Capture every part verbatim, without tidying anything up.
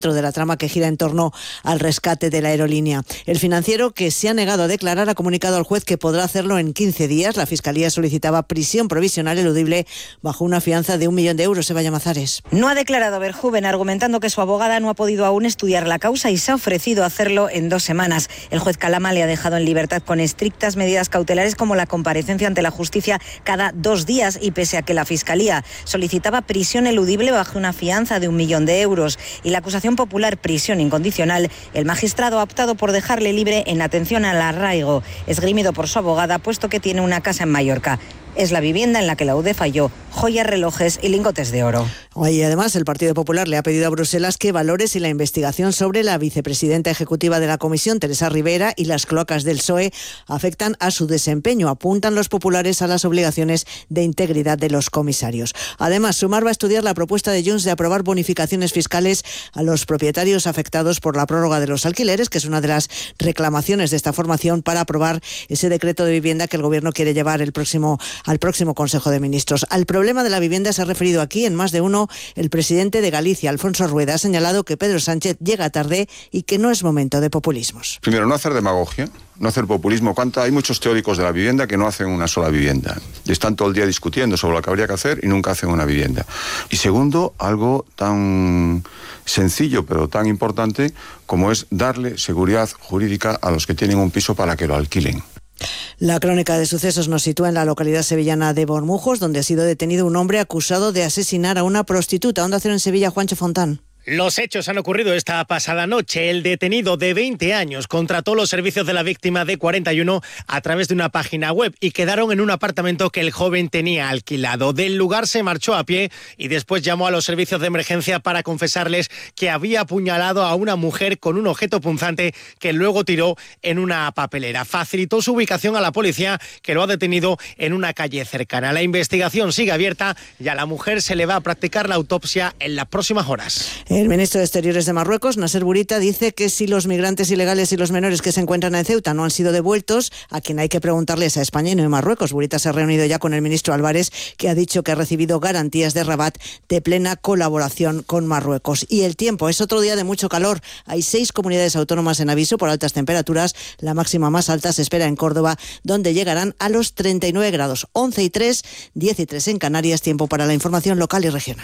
de la trama que gira en torno al rescate de la aerolínea. El Financiero, que se ha negado a declarar, ha comunicado al juez que podrá hacerlo en quince días. La Fiscalía solicitaba prisión provisional eludible bajo una fianza de un millón de euros. Eva Llamazares. No ha declarado Verhoeven, argumentando que su abogada no ha podido aún estudiar la causa y se ha ofrecido a hacerlo en dos semanas. El juez Calama le ha dejado en libertad con estrictas medidas cautelares como la comparecencia ante la justicia cada dos días y pese a que la Fiscalía solicitaba prisión eludible bajo una fianza de un millón de euros y la acusación popular prisión incondicional, el magistrado ha optado por dejarle libre en atención al arraigo, esgrimido por su abogada, puesto que tiene una casa en Mallorca. Es la vivienda en la que la U D E falló joyas, relojes y lingotes de oro. Y además el Partido Popular le ha pedido a Bruselas que valore si la investigación sobre la vicepresidenta ejecutiva de la Comisión, Teresa Rivera, y las cloacas del P S O E afectan a su desempeño. Apuntan los populares a las obligaciones de integridad de los comisarios. Además, Sumar va a estudiar la propuesta de Junts de aprobar bonificaciones fiscales a los propietarios afectados por la prórroga de los alquileres, que es una de las reclamaciones de esta formación para aprobar ese decreto de vivienda que el Gobierno quiere llevar el próximo al próximo Consejo de Ministros. Al problema de la vivienda se ha referido aquí en más de uno el presidente de Galicia, Alfonso Rueda. Ha señalado que Pedro Sánchez llega tarde y que no es momento de populismos. Primero, no hacer demagogia, no hacer populismo. ¿Cuánta? Hay muchos teóricos de la vivienda que no hacen una sola vivienda y están todo el día discutiendo sobre lo que habría que hacer y nunca hacen una vivienda. Y segundo, algo tan sencillo pero tan importante como es darle seguridad jurídica a los que tienen un piso para que lo alquilen. La crónica de sucesos nos sitúa en la localidad sevillana de Bormujos, donde ha sido detenido un hombre acusado de asesinar a una prostituta. Onda Cero en Sevilla, Juancho Fontán. Los hechos han ocurrido esta pasada noche. El detenido de veinte años contrató los servicios de la víctima de cuarenta y uno a través de una página web y quedaron en un apartamento que el joven tenía alquilado. Del lugar se marchó a pie y después llamó a los servicios de emergencia para confesarles que había apuñalado a una mujer con un objeto punzante que luego tiró en una papelera. Facilitó su ubicación a la policía, que lo ha detenido en una calle cercana. La investigación sigue abierta y a la mujer se le va a practicar la autopsia en las próximas horas. El ministro de Exteriores de Marruecos, Nasser Bourita, dice que si los migrantes ilegales y los menores que se encuentran en Ceuta no han sido devueltos, a quien hay que preguntarles a España y no a Marruecos. Bourita se ha reunido ya con el ministro Álvarez, que ha dicho que ha recibido garantías de Rabat de plena colaboración con Marruecos. Y el tiempo, es otro día de mucho calor. Hay seis comunidades autónomas en aviso por altas temperaturas. La máxima más alta se espera en Córdoba, donde llegarán a los treinta y nueve grados. once y tres, diez y tres en Canarias. Tiempo para la información local y regional.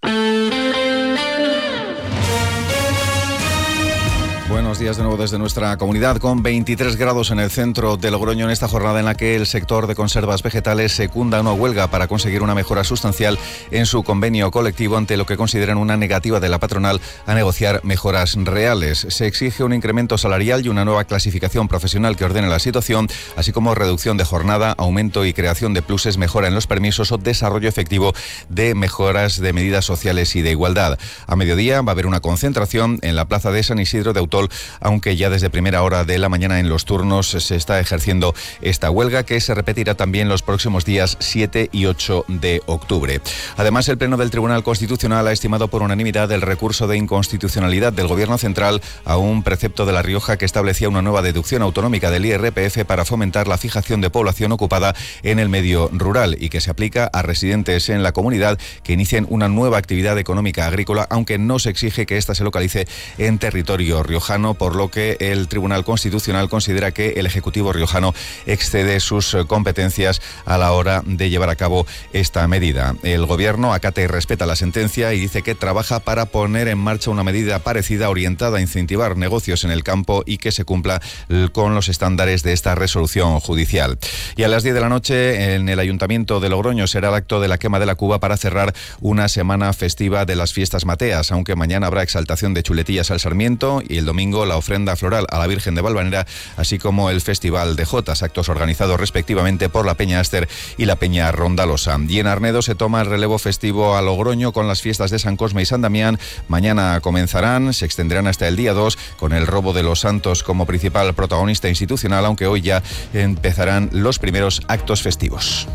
Buenos días de nuevo desde nuestra comunidad, con veintitrés grados en el centro de Logroño en esta jornada en la que el sector de conservas vegetales secunda una huelga para conseguir una mejora sustancial en su convenio colectivo ante lo que consideran una negativa de la patronal a negociar mejoras reales. Se exige un incremento salarial y una nueva clasificación profesional que ordene la situación, así como reducción de jornada, aumento y creación de pluses, mejora en los permisos o desarrollo efectivo de mejoras de medidas sociales y de igualdad. A mediodía va a haber una concentración en la plaza de San Isidro de Autol, aunque ya desde primera hora de la mañana en los turnos se está ejerciendo esta huelga, que se repetirá también los próximos días siete y ocho de octubre. Además, el Pleno del Tribunal Constitucional ha estimado por unanimidad el recurso de inconstitucionalidad del Gobierno central a un precepto de La Rioja que establecía una nueva deducción autonómica del I R P F para fomentar la fijación de población ocupada en el medio rural y que se aplica a residentes en la comunidad que inicien una nueva actividad económica agrícola, aunque no se exige que ésta se localice en territorio riojano, por lo que el Tribunal Constitucional considera que el Ejecutivo riojano excede sus competencias a la hora de llevar a cabo esta medida. El Gobierno acata y respeta la sentencia y dice que trabaja para poner en marcha una medida parecida orientada a incentivar negocios en el campo y que se cumpla con los estándares de esta resolución judicial. Y a las diez de la noche en el Ayuntamiento de Logroño será el acto de la quema de la cuba para cerrar una semana festiva de las fiestas mateas, aunque mañana habrá exaltación de chuletillas al Sarmiento y el domingo la ofrenda floral a la Virgen de Valvanera, así como el Festival de Jotas, actos organizados respectivamente por la Peña Aster y la Peña Rondalosa. Y en Arnedo se toma el relevo festivo a Logroño con las fiestas de San Cosme y San Damián. Mañana comenzarán, se extenderán hasta el día dos, con el robo de los santos como principal protagonista institucional, aunque hoy ya empezarán los primeros actos festivos.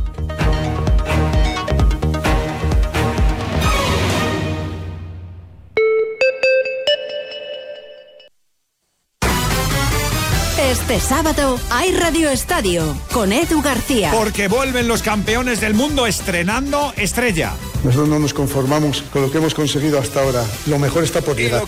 Este sábado hay Radio Estadio con Edu García. Porque vuelven los campeones del mundo estrenando estrella. Nosotros no nos conformamos con lo que hemos conseguido hasta ahora. Lo mejor está por llegar.